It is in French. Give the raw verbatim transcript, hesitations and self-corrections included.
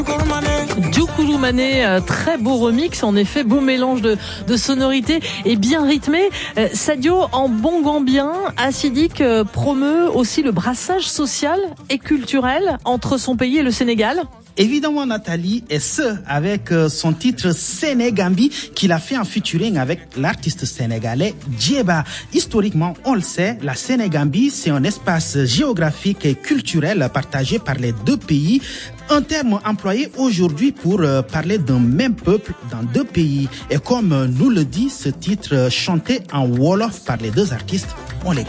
Djokoulou Mané, euh, très beau remix, en effet, beau mélange de, de sonorités et bien rythmé. Euh, Sadio, en bon gambien, Acidic euh, promeut aussi le brassage social et culturel entre son pays et le Sénégal. Évidemment, Nathalie, et ce, avec son titre Sénégambi, qu'il a fait en featuring avec l'artiste sénégalais Djeba. Historiquement, on le sait, la Sénégambie, c'est un espace géographique et culturel partagé par les deux pays. Un terme employé aujourd'hui pour parler d'un même peuple dans deux pays. Et comme nous le dit ce titre chanté en Wolof par les deux artistes, on l'écoute.